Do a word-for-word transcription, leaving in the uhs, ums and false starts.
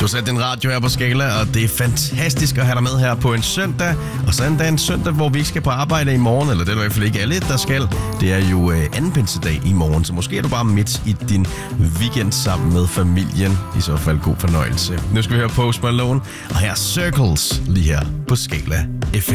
Du har sat din radio her på Skala, og det er fantastisk at have dig med her på en søndag. Og så endda en søndag, hvor vi ikke skal på arbejde i morgen, eller det er i hvert fald ikke alle, der skal. Det er jo øh, anden pinsedag i morgen, så måske er du bare midt i din weekend sammen med familien. I så fald god fornøjelse. Nu skal vi høre Post Malone, og her er Circles lige her på Skala F M.